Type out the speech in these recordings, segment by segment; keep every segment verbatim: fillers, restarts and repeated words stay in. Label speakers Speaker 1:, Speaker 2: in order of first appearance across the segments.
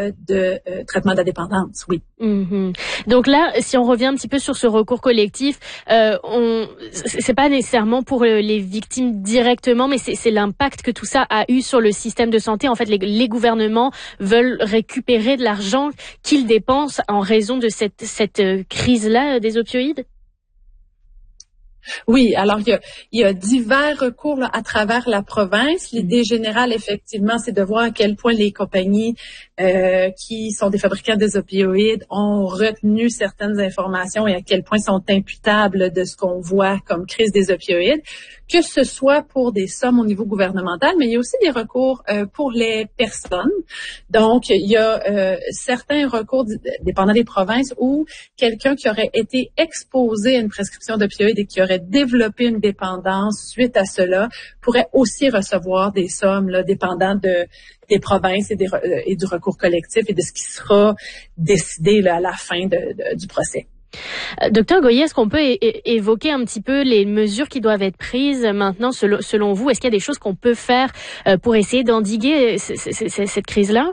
Speaker 1: euh, de euh, traitement de la dépendance, oui.
Speaker 2: Mm-hmm. Donc là, si on revient un petit peu sur ce recours collectif, euh, on, c'est pas nécessairement pour les victimes directement, mais c'est, c'est l'impact que tout ça a eu sur le système de santé. En fait, les, les gouvernements veulent récupérer de l'argent qu'ils dépensent en raison de cette, cette crise-là des opioïdes.
Speaker 1: Oui, alors il y a, il y a divers recours là, à travers la province. L'idée générale, effectivement, c'est de voir à quel point les compagnies euh, qui sont des fabricants des opioïdes ont retenu certaines informations et à quel point sont imputables de ce qu'on voit comme crise des opioïdes, que ce soit pour des sommes au niveau gouvernemental, mais il y a aussi des recours euh, pour les personnes. Donc, il y a euh, certains recours dépendant des provinces où quelqu'un qui aurait été exposé à une prescription d'opioïdes et qui aurait développer une dépendance suite à cela pourrait aussi recevoir des sommes là, dépendant de, des provinces et, des, et du recours collectif et de ce qui sera décidé là, à la fin de, de, du procès.
Speaker 2: Euh, Docteur Goyer, est-ce qu'on peut é- é- évoquer un petit peu les mesures qui doivent être prises maintenant selon, selon vous? Est-ce qu'il y a des choses qu'on peut faire euh, pour essayer d'endiguer c- c- c- cette crise-là?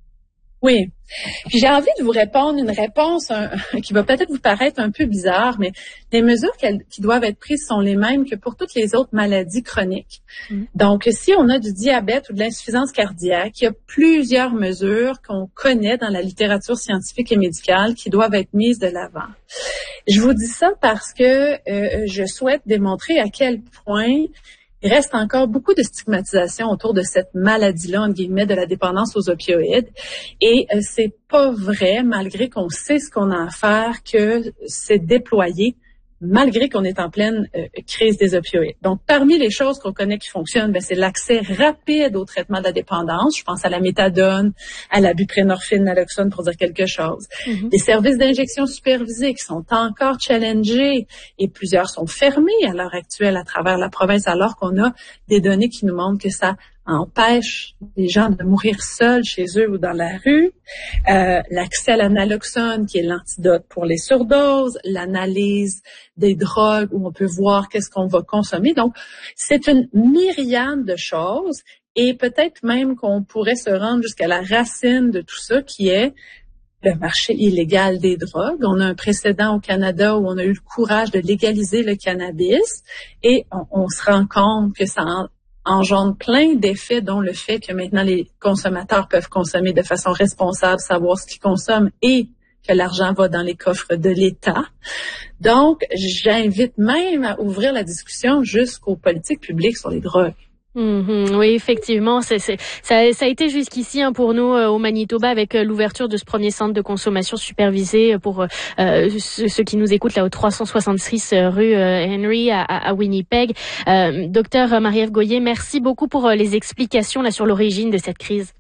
Speaker 1: Oui. Puis j'ai envie de vous répondre une réponse un, qui va peut-être vous paraître un peu bizarre, mais les mesures qui doivent être prises sont les mêmes que pour toutes les autres maladies chroniques. Mmh. Donc, si on a du diabète ou de l'insuffisance cardiaque, il y a plusieurs mesures qu'on connaît dans la littérature scientifique et médicale qui doivent être mises de l'avant. Je vous dis ça parce que euh, je souhaite démontrer à quel point il reste encore beaucoup de stigmatisation autour de cette maladie-là, entre guillemets, de la dépendance aux opioïdes. Et euh, c'est pas vrai, malgré qu'on sait ce qu'on a à faire, que c'est déployé, malgré qu'on est en pleine euh, crise des opioïdes. Donc, parmi les choses qu'on connaît qui fonctionnent, ben, c'est l'accès rapide au traitement de la dépendance. Je pense à la méthadone, à la buprenorphine, naloxone, pour dire quelque chose. Mm-hmm. Les services d'injection supervisés qui sont encore challengés et plusieurs sont fermés à l'heure actuelle à travers la province, alors qu'on a des données qui nous montrent que ça empêche les gens de mourir seuls chez eux ou dans la rue. Euh, l'accès à la naloxone, qui est l'antidote pour les surdoses, l'analyse des drogues où on peut voir qu'est-ce qu'on va consommer. Donc, c'est une myriade de choses et peut-être même qu'on pourrait se rendre jusqu'à la racine de tout ça, qui est le marché illégal des drogues. On a un précédent au Canada où on a eu le courage de légaliser le cannabis et on, on se rend compte que ça en, engendre plein d'effets, dont le fait que maintenant les consommateurs peuvent consommer de façon responsable, savoir ce qu'ils consomment et que l'argent va dans les coffres de l'État. Donc, j'invite même à ouvrir la discussion jusqu'aux politiques publiques sur les drogues.
Speaker 2: Mmh, oui, effectivement, c'est, c'est, ça, ça a été jusqu'ici hein, pour nous euh, au Manitoba avec euh, l'ouverture de ce premier centre de consommation supervisé pour euh, ceux, ceux qui nous écoutent là au trois cent soixante-six euh, rue euh, Henry à, à Winnipeg. Euh, Docteur Marie-Ève Goyer, merci beaucoup pour euh, les explications là sur l'origine de cette crise.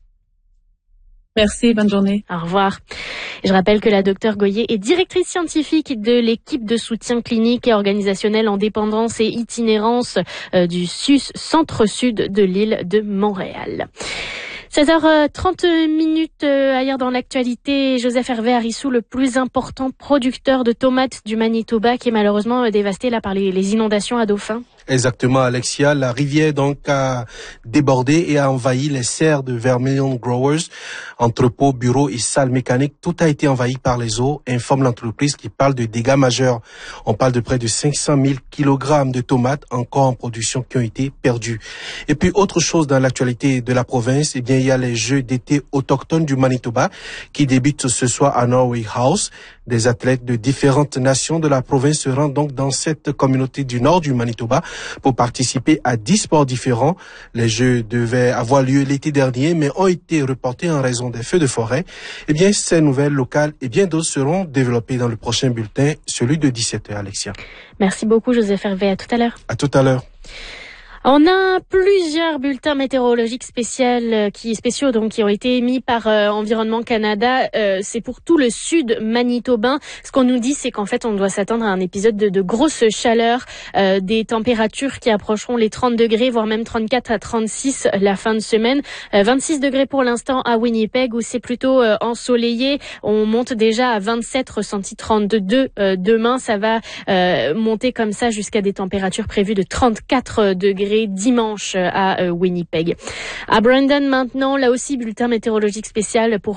Speaker 1: Merci, bonne journée.
Speaker 2: Au revoir. Je rappelle que la docteure Goyer est directrice scientifique de l'équipe de soutien clinique et organisationnel en dépendance et itinérance euh, du S U S Centre-Sud de l'île de Montréal. seize heures trente minutes ailleurs dans l'actualité. Joseph Hervé Arissou, le plus important producteur de tomates du Manitoba, qui est malheureusement dévasté là par les, les inondations à Dauphin.
Speaker 3: Exactement, Alexia. La rivière donc a débordé et a envahi les serres de Vermilion Growers, entrepôts, bureaux et salles mécaniques. Tout a été envahi par les eaux, informe l'entreprise qui parle de dégâts majeurs. On parle de près de cinq cent mille kilogrammes de tomates encore en production qui ont été perdus. Et puis autre chose dans l'actualité de la province, eh bien il y a les Jeux d'été autochtones du Manitoba qui débutent ce soir à Norway House. Des athlètes de différentes nations de la province se rendent donc dans cette communauté du nord du Manitoba pour participer à dix sports différents. Les Jeux devaient avoir lieu l'été dernier, mais ont été reportés en raison des feux de forêt. Eh bien, ces nouvelles locales et bien d'autres seront développées dans le prochain bulletin, celui de dix-sept heures, Alexia.
Speaker 2: Merci beaucoup, Joseph Hervé. À tout à l'heure.
Speaker 3: À tout à l'heure.
Speaker 2: On a plusieurs bulletins météorologiques spéciaux qui spéciaux donc qui ont été émis par euh, Environnement Canada. Euh, c'est pour tout le sud manitobain. Ce qu'on nous dit, c'est qu'en fait, on doit s'attendre à un épisode de, de grosse chaleur, euh, des températures qui approcheront les trente degrés, voire même trente-quatre à trente-six la fin de semaine. Euh, vingt-six degrés pour l'instant à Winnipeg où c'est plutôt euh, ensoleillé. On monte déjà à vingt-sept, ressenti trente-deux euh, demain. Ça va euh, monter comme ça jusqu'à des températures prévues de trente-quatre degrés dimanche à Winnipeg. À Brandon maintenant, là aussi bulletin météorologique spécial pour